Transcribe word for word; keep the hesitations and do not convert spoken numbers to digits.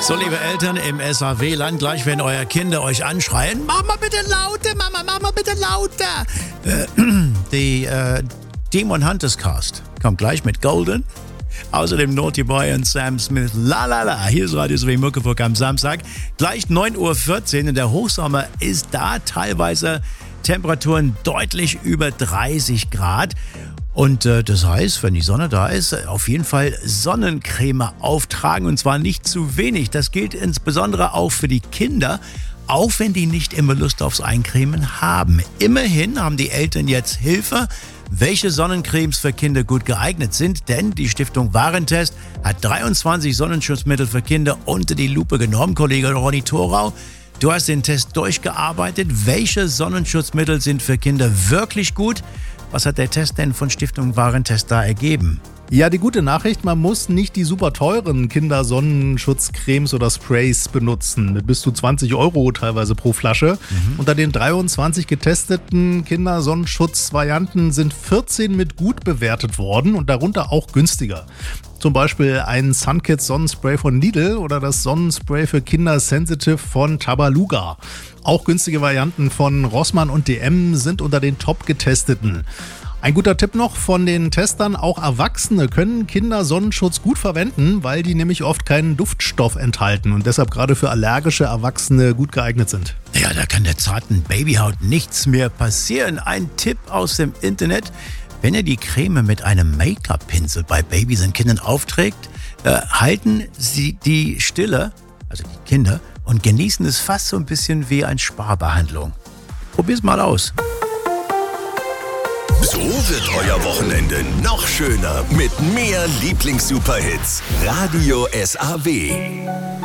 So, liebe Eltern im S A W-Land, gleich wenn eure Kinder euch anschreien, Mama bitte lauter, Mama, Mama bitte lauter. Äh, die äh, Demon Hunters Cast kommt gleich mit Golden. Außerdem Naughty Boy und Sam Smith, la la la. Hier ist Radio S W Muckefuck am Samstag. Gleich neun Uhr vierzehn und der Hochsommer ist da, teilweise Temperaturen deutlich über dreißig Grad. Und äh, das heißt, wenn die Sonne da ist, auf jeden Fall Sonnencreme auftragen und zwar nicht zu wenig. Das gilt insbesondere auch für die Kinder, auch wenn die nicht immer Lust aufs Eincremen haben. Immerhin haben die Eltern jetzt Hilfe, welche Sonnencremes für Kinder gut geeignet sind, denn die Stiftung Warentest hat dreiundzwanzig Sonnenschutzmittel für Kinder unter die Lupe genommen. Kollege Ronny Thorau, du hast den Test durchgearbeitet. Welche Sonnenschutzmittel sind für Kinder wirklich gut? Was hat der Test denn von Stiftung Warentest da ergeben? Ja, die gute Nachricht, man muss nicht die super teuren Kindersonnenschutzcremes oder Sprays benutzen, mit bis zu zwanzig Euro teilweise pro Flasche. Mhm. Unter den dreiundzwanzig getesteten Kindersonnenschutzvarianten sind vierzehn mit gut bewertet worden und darunter auch günstiger. Zum Beispiel ein Sunkids Sonnenspray von Lidl oder das Sonnenspray für Kinder Sensitive von Tabaluga. Auch günstige Varianten von Rossmann und D M sind unter den top getesteten. Ein guter Tipp noch von den Testern, auch Erwachsene können Kindersonnenschutz gut verwenden, weil die nämlich oft keinen Duftstoff enthalten und deshalb gerade für allergische Erwachsene gut geeignet sind. Ja, da kann der zarten Babyhaut nichts mehr passieren. Ein Tipp aus dem Internet: Wenn ihr die Creme mit einem Make-up-Pinsel bei Babys und Kindern aufträgt, äh, halten sie die Stille, also die Kinder, und genießen es fast so ein bisschen wie eine Sparbehandlung. Probier's mal aus. So wird euer Wochenende noch schöner mit mehr Lieblings-Superhits. Radio S A W.